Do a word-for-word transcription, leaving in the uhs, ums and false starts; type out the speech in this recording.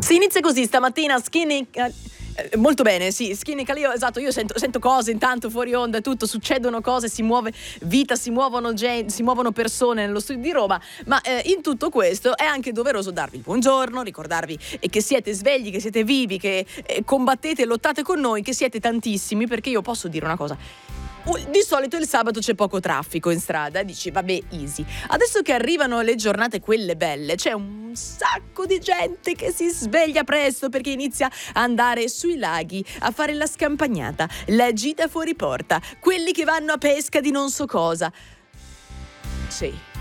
Si inizia così stamattina, Skinny... Eh, molto bene, sì, Skinny Calio, esatto, io sento, sento cose intanto fuori onda, tutto, succedono cose, si muove vita, si muovono gente, si muovono persone nello studio di Roma, ma eh, in tutto questo è anche doveroso darvi il buongiorno, ricordarvi eh, che siete svegli, che siete vivi, che eh, combattete e lottate con noi, che siete tantissimi, perché io posso dire una cosa. Di solito il sabato c'è poco traffico in strada, dici vabbè, easy. Adesso che arrivano le giornate quelle belle, c'è un sacco di gente che si sveglia presto perché inizia a andare sui laghi, a fare la scampagnata, la gita fuori porta, quelli che vanno a pesca di non so cosa. Sì.